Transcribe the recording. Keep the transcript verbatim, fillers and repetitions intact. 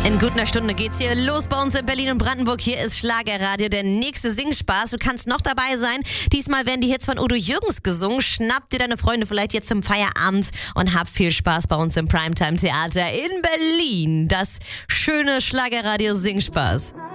In gut einer Stunde geht's hier los bei uns in Berlin und Brandenburg. Hier ist Schlagerradio, der nächste Singspaß. Du kannst noch dabei sein. Diesmal werden die Hits von Udo Jürgens gesungen. Schnapp dir deine Freunde vielleicht jetzt zum Feierabend und hab viel Spaß bei uns im Primetime Theater in Berlin. Das schöne Schlagerradio Singspaß.